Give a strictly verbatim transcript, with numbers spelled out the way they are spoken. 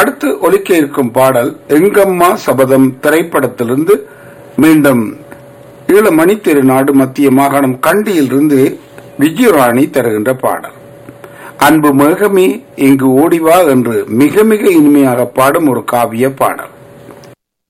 அடுத்து ஒலிக்க இருக்கும் பாடல் எங்கம்மா சபதம் திரைப்படத்திலிருந்து மீண்டும் ஈழமணி திருநாடு மத்திய மாகாணம் கண்டியிலிருந்து விஜயராணி தருகின்ற பாடல். அன்பு மேகமே இங்கு ஓடிவா என்று மிக மிக இனிமையாக பாடும் ஒரு காவிய பாடல்.